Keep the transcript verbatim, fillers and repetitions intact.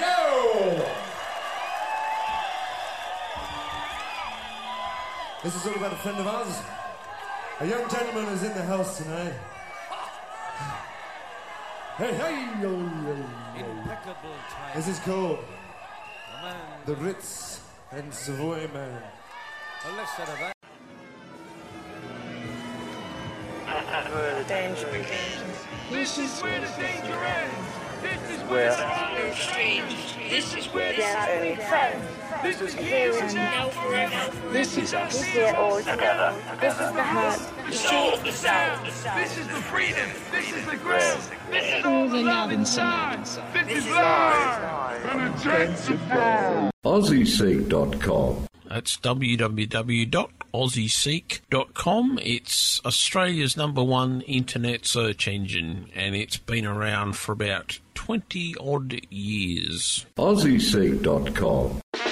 Hello! This is all about a friend of ours. A young gentleman is in the house tonight. Hey, hey, yo, yo, yo. Impeccable time. This is called The Ritz and Savoy Man. Well, let's set that. Where the danger begins. This is where the danger ends. This is Where where the strange. This is where There are only friends. This is here and now forever. This is us. This year all together. This is the hurt. The soul, the sound. This is the freedom. This is the ground. This is all the love inside. This is life. And intensified. Aussie Seek dot com. That's w w w dot aussie seek dot com. It's Australia's number one internet search engine, and it's been around for about twenty odd years. Aussie Seek dot com.